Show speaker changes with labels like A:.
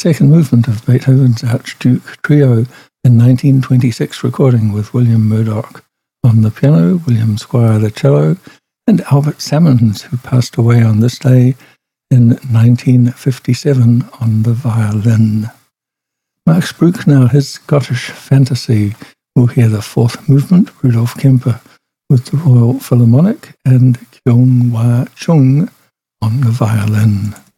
A: second movement of Beethoven's Archduke Trio in 1926 recording with William Murdoch on the piano, William Squire the cello, and Albert Salmons, who passed away on this day in 1957 on the violin. Max Bruckner, his Scottish Fantasy. We'll hear the fourth movement, Rudolf Kemper with the Royal Philharmonic, and Kyung Wha Chung on the violin.